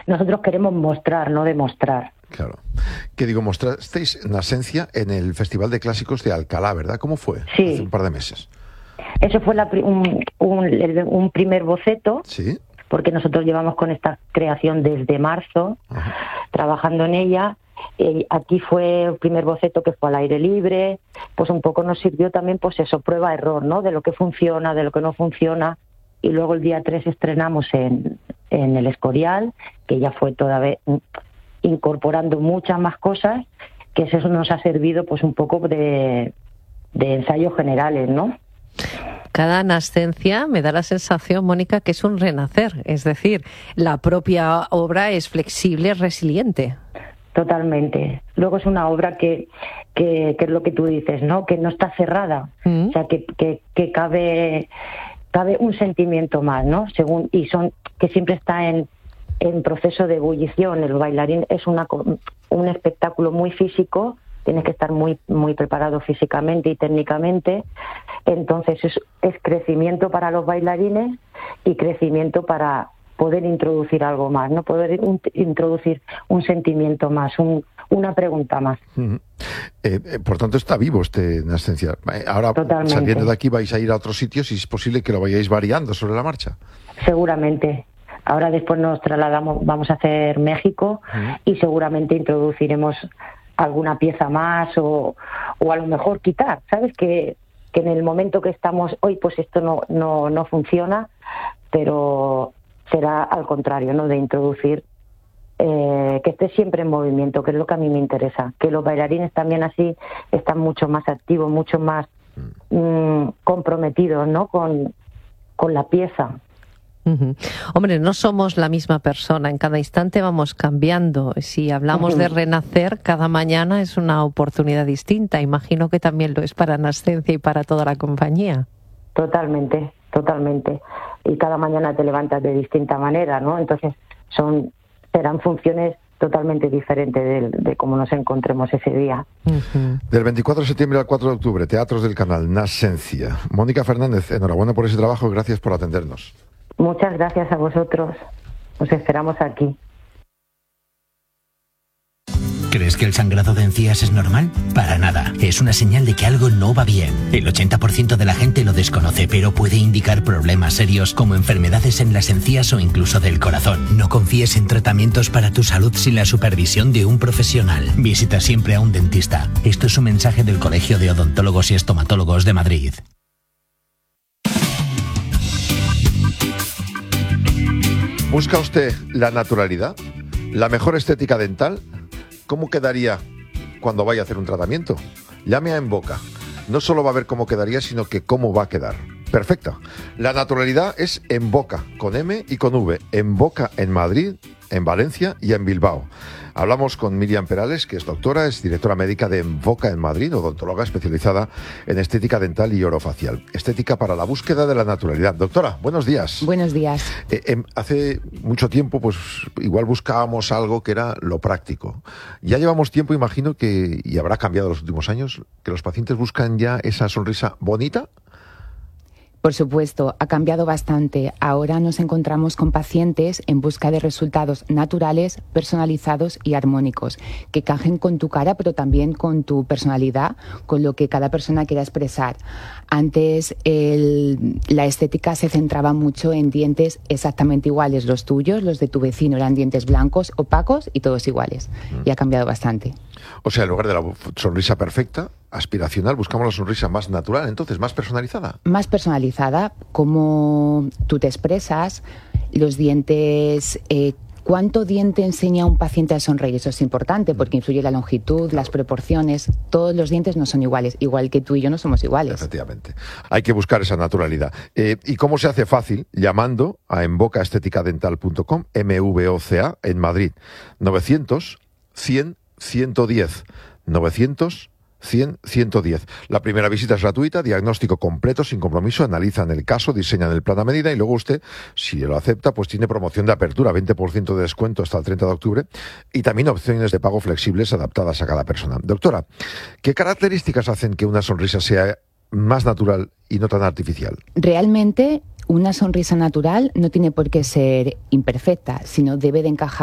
nosotros queremos mostrar, no demostrar. Claro. ¿Qué digo? Mostrasteis Nasencia en el Festival de Clásicos de Alcalá, ¿verdad? ¿Cómo fue? Sí. Hace un par de meses. Eso fue un primer boceto, Sí. porque nosotros llevamos con esta creación desde marzo, Ajá. trabajando en ella. Aquí fue el primer boceto que fue al aire libre, pues un poco nos sirvió también, pues eso, prueba-error, ¿no? De lo que funciona, de lo que no funciona. Y luego el día 3 estrenamos en el Escorial, que ya fue toda vez incorporando muchas más cosas, que eso nos ha servido pues un poco de ensayos generales, ¿no? Cada Nascencia me da la sensación, Mónica, que es un renacer. Es decir, la propia obra es flexible, es resiliente. Totalmente. Luego es una obra que es lo que tú dices, ¿no? Que no está cerrada. O sea, que cabe un sentimiento más, ¿no? Que siempre está en proceso de ebullición. El bailarín es un espectáculo muy físico, tienes que estar muy, muy preparado físicamente y técnicamente. Entonces es crecimiento para los bailarines y crecimiento para poder introducir algo más, ¿no? Poder introducir un sentimiento más, una pregunta más. Por tanto, está vivo Nascencia. Ahora, totalmente. Saliendo de aquí, vais a ir a otros sitios y es posible que lo vayáis variando sobre la marcha. Seguramente. Ahora después nos trasladamos, vamos a hacer México y seguramente introduciremos alguna pieza más o a lo mejor quitar, ¿sabes? Que en el momento que estamos hoy, pues esto no funciona, pero será al contrario, ¿no? De introducir que esté siempre en movimiento, que es lo que a mí me interesa, que los bailarines también así están mucho más activos, mucho más comprometidos, ¿no? Con la pieza. Uh-huh. Hombre, no somos la misma persona, en cada instante vamos cambiando. Si hablamos de renacer, cada mañana es una oportunidad distinta. Imagino que también lo es para Nascencia y para toda la compañía. Totalmente, totalmente. Y cada mañana te levantas de distinta manera, ¿no? Entonces serán funciones totalmente diferentes de cómo nos encontremos ese día. Uh-huh. Del 24 de septiembre al 4 de octubre, Teatros del Canal, Nascencia. Mónica Fernández, enhorabuena por ese trabajo y gracias por atendernos. Muchas gracias a vosotros. Os esperamos aquí. ¿Crees que el sangrado de encías es normal? Para nada. Es una señal de que algo no va bien. El 80% de la gente lo desconoce, pero puede indicar problemas serios como enfermedades en las encías o incluso del corazón. No confíes en tratamientos para tu salud sin la supervisión de un profesional. Visita siempre a un dentista. Esto es un mensaje del Colegio de Odontólogos y Estomatólogos de Madrid. ¿Busca usted la naturalidad? ¿La mejor estética dental? ¿Cómo quedaría cuando vaya a hacer un tratamiento? Llame a Emboca. No solo va a ver cómo quedaría, sino que cómo va a quedar. Perfecto. La naturalidad es Emboca, con M y con V. Emboca en Madrid, en Valencia y en Bilbao. Hablamos con Miriam Perales, que es doctora, es directora médica de Emboca en Madrid, odontóloga especializada en estética dental y orofacial. Estética para la búsqueda de la naturalidad. Doctora, buenos días. Buenos días. Hace mucho tiempo, pues igual buscábamos algo que era lo práctico. Ya llevamos tiempo, imagino que, y habrá cambiado en los últimos años, que los pacientes buscan ya esa sonrisa bonita. Por supuesto, ha cambiado bastante. Ahora nos encontramos con pacientes en busca de resultados naturales, personalizados y armónicos, que encajen con tu cara, pero también con tu personalidad, con lo que cada persona quiera expresar. Antes la estética se centraba mucho en dientes exactamente iguales. Los tuyos, los de tu vecino, eran dientes blancos, opacos y todos iguales. Y ha cambiado bastante. O sea, en lugar de la sonrisa perfecta, aspiracional, buscamos la sonrisa más natural, entonces, más personalizada. Más personalizada, como tú te expresas, los dientes... ¿Cuánto diente enseña un paciente a sonreír? Eso es importante porque influye la longitud, las proporciones. Todos los dientes no son iguales, igual que tú y yo no somos iguales. Efectivamente. Hay que buscar esa naturalidad. ¿Y cómo se hace fácil? Llamando a embocaesteticadental.com, MVOCA, en Madrid. 900 100 110. 900 100 110. La primera visita es gratuita, diagnóstico completo, sin compromiso, analizan el caso, diseñan el plan a medida y luego usted, si lo acepta, pues tiene promoción de apertura, 20% de descuento hasta el 30 de octubre y también opciones de pago flexibles adaptadas a cada persona. Doctora, ¿qué características hacen que una sonrisa sea más natural y no tan artificial? Realmente, una sonrisa natural no tiene por qué ser imperfecta, sino debe de encajar